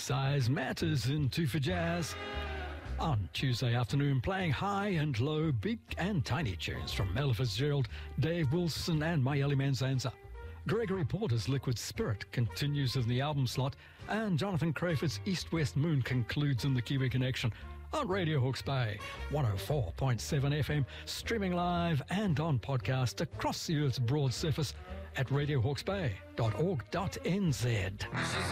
Size matters in Two for Jazz. On Tuesday afternoon, playing high and low, big and tiny tunes from Ella Fitzgerald, Dave Wilson and Mayeli Manzanza. Gregory Porter's Liquid Spirit continues in the album slot, and Jonathan Crayford's East West Moon concludes in the Kiwi Connection on Radio Hawke's Bay, 104.7 FM, streaming live and on podcast across the Earth's broad surface at radiohawksbay.org.nz.